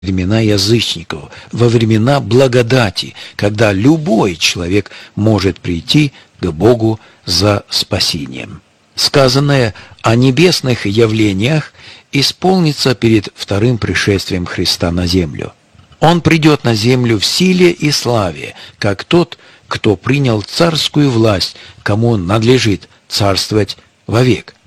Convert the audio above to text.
времена язычников, во времена благодати, когда любой человек может прийти к Богу за спасением. Сказанное о небесных явлениях исполнится перед вторым пришествием Христа на землю. Он придет на землю в силе и славе, как тот, кто принял царскую власть, кому надлежит царствовать вовек.